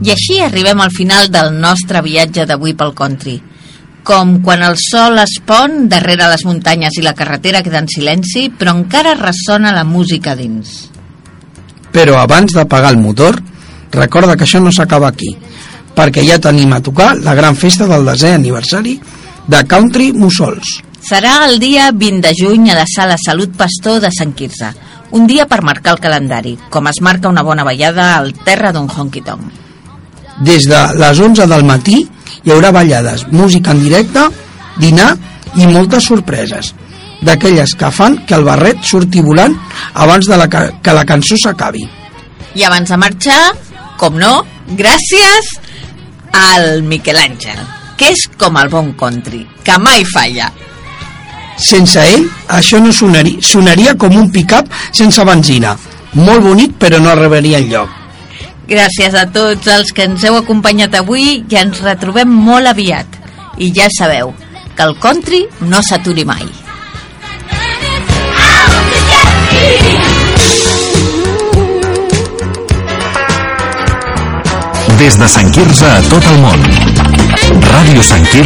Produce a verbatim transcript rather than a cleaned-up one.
I així arribem al final del nostre viatge d'avui pel country. Com quan el sol es pon, darrere les muntanyes i la carretera queda en silenci, però encara ressona la música dins. Però abans d'apagar el motor, recorda que això no s'acaba aquí, perquè ja tenim a tocar la gran festa del desè aniversari de Country Mussols. Serà el dia vint de juny a la Sala Salut Pastor de Sant Quirze, un dia per marcar el calendari, com es marca una bona ballada al terra d'un honky-tonk. Des de les onze del matí hi haurà ballades, música en directe, dinar i moltes sorpreses, d'aquelles que fan que el barret surti volant abans de la que, que la cançó s'acabi. I abans de marxar, com no, gràcies al Miquel Àngel, que és com el bon country, que mai falla. Sense ell, això no sonaria, sonaria com un pick-up sense benzina. Molt bonic, però no arribaria enlloc. Gràcies a tots els que ens heu acompanyat avui i ens retrobem molt aviat. I ja sabeu que el country no s'aturi mai. Des de Sant Quirze a tot el món. Ràdio Sant Quirze.